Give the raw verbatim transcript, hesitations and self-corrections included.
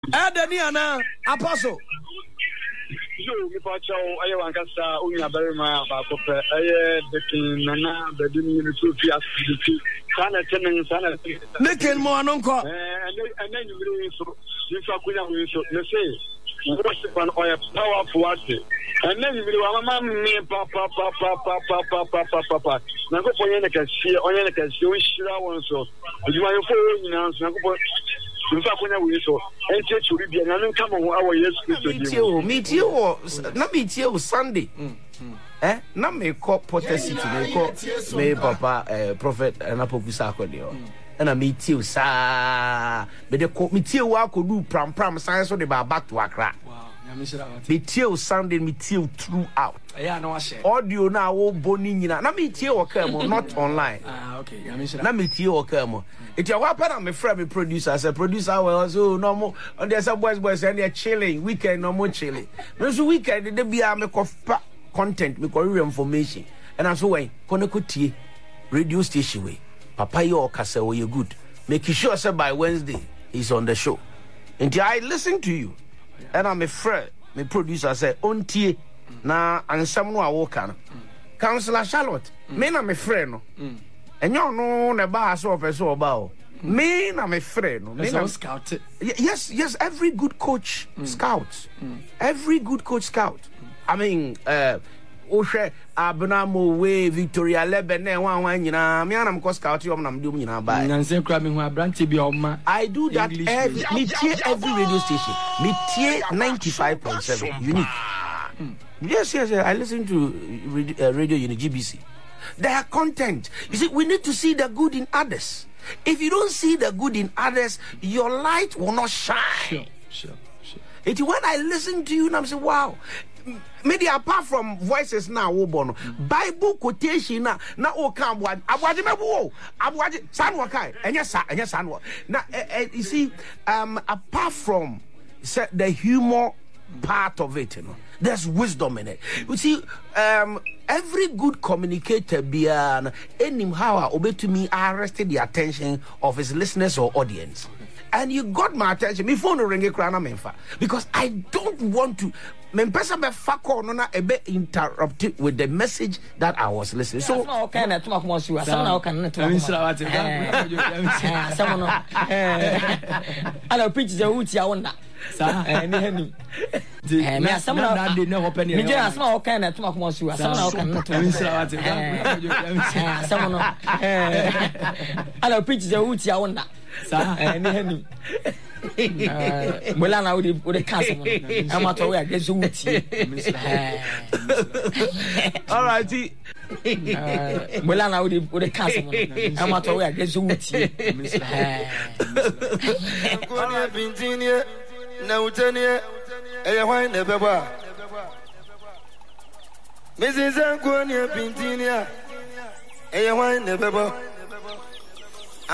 Adeniana Apostle. You, me pacho, I want to say, only a very much about the king, Nana, the Dini, two fiasco, Sana Tenant, Sana, Nickel Moanonco, and then you will so, you shall quit so, you say, worship an oil power for it. And then you will, Mamma, Papa, Papa, Papa, Papa, Papa, Papa. Now go for Yanaka, see, or Yanaka, see, Shira one so. You are following us, Nago. In fact, when I was so, and church will be an come on our years. Meet you, meet you, not meet you Sunday. Eh, not me call Potter City, me call me Papa, Prophet, and Apopisako. And I meet you, sir. But the call me till I could do pram pram science on the back to Accra. Meet you Sunday, meet you throughout. Yeah, no, I say audio now, oh, Bonina. Now meet you or come not online. Ah, okay, now meet you or come. It's your weapon. I'm a friend, producer. As a producer, also no more. And there's some boys, boys, and they're chilling. Weekend, no more chilling. There's a weekend, they be a make of content, make of information. And I'm so way, Konakuti radio station way. Papa, your Casa, you're good. Make sure, sir, by Wednesday, he's on the show. Until I listen to you. And I'm a friend, my producer say, Ontie, na and some no awoka. Councillor Charlotte, me na me friend. And you know, the bar so person about me, na me friend. Me na scout. Yes, yes, every good coach mm. scouts. Mm. Every good coach scout. Mm. I mean, uh, Oshe Abnamo way Victoria Lebene one one you know, me and I'm scout you I'm doing na buy. Nancy cramming who branch be on I do that English every me tier every radio station. Me tier ninety-five point seven unique. Mm. Yes, yes, yes, I listen to uh, Radio Unique G B C. Their content. You see, we need to see the good in others. If you don't see the good in others, your light will not shine. Sure, sure, sure. It's when I listen to you and I'm saying, wow. Maybe apart from voices now, mm. Bible quotation now, now oh come one. Abwaji me wo, abwaji sanwa kai. Enya sa, enya sanwa. Now, you see, um, apart from the humor part of it, you know, there's wisdom in it. You see, um, every good communicator, beyond any how obey to me, arrested the attention of his listeners or audience. And you got my attention. My phone ring because I don't want to. Me pesa be fako no na ebe interrupted with the message that I was listening. So no okay na tuma kuma siwa. Some na okay na tuma. Some no. Ala preach the uti ya wona. Sa eh ni hanu. Eh me some na dey na open here. Me just some okay na tuma kuma siwa. Some na okay na tuma. Some no. Ala preach the uti ya wona. Sa eh ni hanu. Well, now with the castle, I'm not aware. Guess who? All right. Well, now with the castle, I'm not aware. Guess who? Now, Tanya, I want the Baba. Missus Angonia Pintinia, I want the Baba.